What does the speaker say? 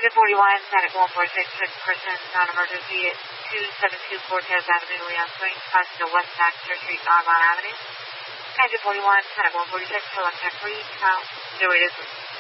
Transit 41, static 146, person non-emergency at 272 Cortez Avenue, Leon Springs, crossing to West Baxter Street, Argonne Avenue. Transit 41, static 146, select tech 3, south, 0803.